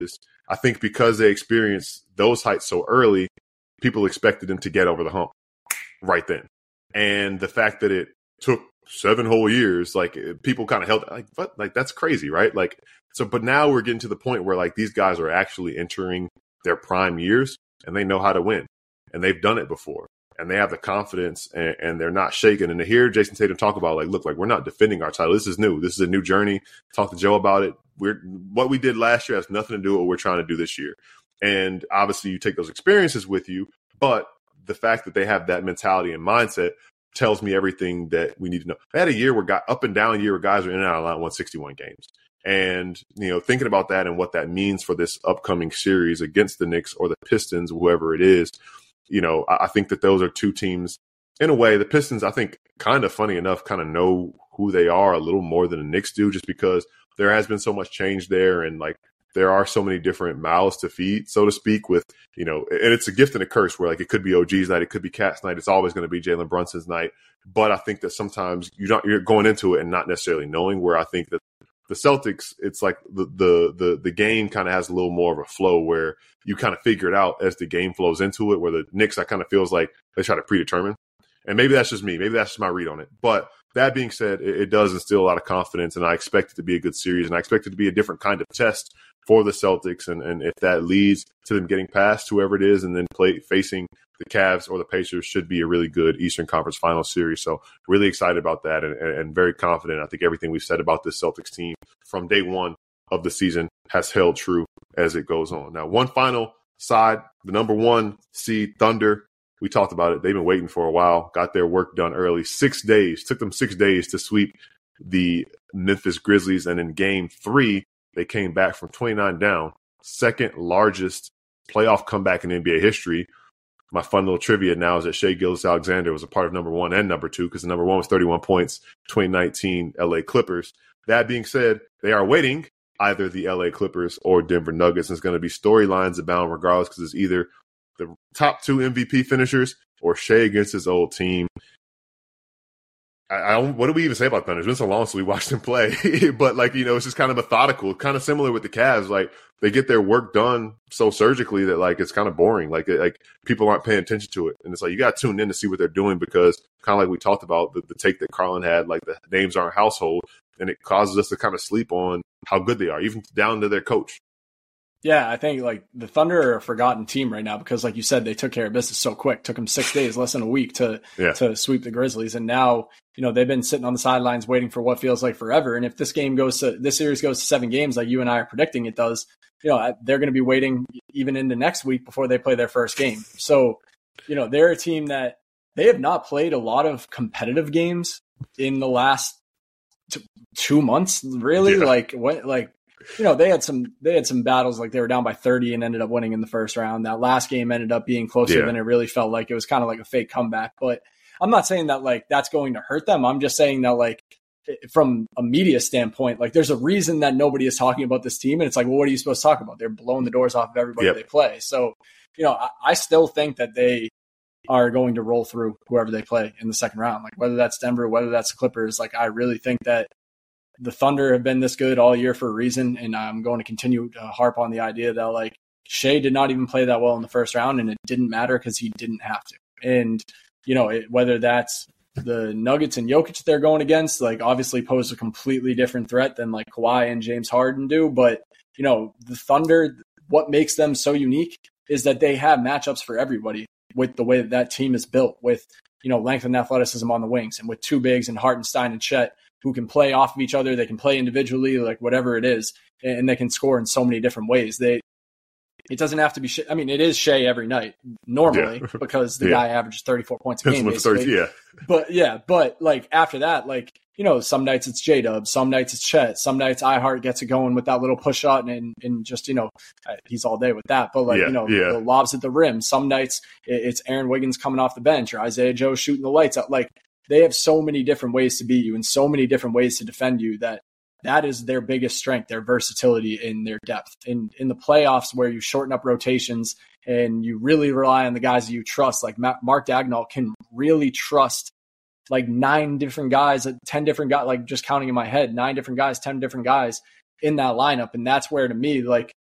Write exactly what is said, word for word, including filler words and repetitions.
is I think because they experienced those heights so early, people expected them to get over the hump right then. And the fact that it took seven whole years, like people kind of held like, what? Like, that's crazy, right? Like, so, but now we're getting to the point where like these guys are actually entering their prime years and they know how to win and they've done it before and they have the confidence and, and they're not shaken. And to hear Jason Tatum talk about like, look, like we're not defending our title. This is new. This is a new journey. Talk to Joe about it. We're what we did last year has nothing to do with what we're trying to do this year. And obviously you take those experiences with you, but the fact that they have that mentality and mindset tells me everything that we need to know. I had a year where got up and down year where guys are in and out of line, won sixty-one games. And, you know, thinking about that and what that means for this upcoming series against the Knicks or the Pistons, whoever it is, you know, I, I think that those are two teams in a way. The Pistons, I think, kind of funny enough, kind of know who they are a little more than the Knicks do, just because there has been so much change there. And like, there are so many different mouths to feed, so to speak, with, you know, and it's a gift and a curse where like it could be O G's night, it could be Cat's night. It's always going to be Jalen Brunson's night. But I think that sometimes you're not, you're going into it and not necessarily knowing, where I think that the Celtics, it's like the, the, the, the game kind of has a little more of a flow where you kind of figure it out as the game flows into it, where the Knicks, I kind of feels like they try to predetermine. And maybe that's just me. Maybe that's just my read on it. But that being said, it, it does instill a lot of confidence, and I expect it to be a good series, and I expect it to be a different kind of test for the Celtics. And, and if that leads to them getting past whoever it is and then play facing the Cavs or the Pacers, should be a really good Eastern Conference Finals series. So really excited about that and, and very confident. I think everything we've said about this Celtics team from day one of the season has held true as it goes on. Now, one final side, the number one seed Thunder. We talked about it. They've been waiting for a while, got their work done early. Six days, took them six days to sweep the Memphis Grizzlies. And in game three, they came back from twenty-nine down, second largest playoff comeback in N B A history. My fun little trivia now is that Shai Gilgeous-Alexander was a part of number one and number two, because the number one was thirty-one points, twenty nineteen L A Clippers. That being said, they are waiting either the L A Clippers or Denver Nuggets. And it's going to be storylines abound regardless, because it's either the top two M V P finishers or Shai against his old team. I, I don't, what do we even say about Thunder? It's been so long since we watched them play. But, like, you know, it's just kind of methodical, kind of similar with the Cavs. Like, they get their work done so surgically that, like, it's kind of boring. Like, it, like people aren't paying attention to it. And it's like, you got to tune in to see what they're doing, because kind of like we talked about, the, the take that Carlin had, like, the names aren't household, and it causes us to kind of sleep on how good they are, even down to their coach. Yeah, I think like the Thunder are a forgotten team right now, because like you said, they took care of business so quick. Took them six days, less than a week to yeah. to sweep the Grizzlies. And now, you know, they've been sitting on the sidelines waiting for what feels like forever. And if this game goes to this series goes to seven games, like you and I are predicting it does, you know, they're going to be waiting even into next week before they play their first game. So, you know, they're a team that they have not played a lot of competitive games in the last t- two months, really. Yeah. Like what, like. You know, they had some they had some battles, like they were down by thirty and ended up winning in the first round. That last game ended up being closer yeah. than it really felt like. It was kind of like a fake comeback. But I'm not saying that like that's going to hurt them. I'm just saying that like from a media standpoint, like there's a reason that nobody is talking about this team. And it's like, well, what are you supposed to talk about? They're blowing the doors off of everybody yep. they play. So, you know, I, I still think that they are going to roll through whoever they play in the second round. Like whether that's Denver, whether that's the Clippers, like I really think that the Thunder have been this good all year for a reason, and I'm going to continue to harp on the idea that like Shai did not even play that well in the first round, and it didn't matter because he didn't have to. And you know, it, whether that's the Nuggets and Jokic they're going against, like obviously pose a completely different threat than like Kawhi and James Harden do. But you know, the Thunder, what makes them so unique is that they have matchups for everybody with the way that that team is built, with you know length and athleticism on the wings, and with two bigs and Hartenstein and Chet, who can play off of each other. They can play individually, like whatever it is, and they can score in so many different ways. They, it doesn't have to be, I mean, it is Shai every night normally yeah. because the yeah. guy averages thirty-four points a game. Basically. thirty, yeah. But yeah, but like after that, like, you know, some nights it's J-Dub, some nights it's Chet, some nights iHeart gets it going with that little push shot and, and just, you know, he's all day with that. But like, yeah, you know, yeah. the lobs at the rim, some nights it's Aaron Wiggins coming off the bench or Isaiah Joe shooting the lights out. Like, they have so many different ways to beat you and so many different ways to defend you that that is their biggest strength, their versatility and their depth. In in the playoffs where you shorten up rotations and you really rely on the guys that you trust, like Mark Daigneault can really trust like nine different guys, ten different guys, like just counting in my head, nine different guys, ten different guys in that lineup. And that's where, to me, like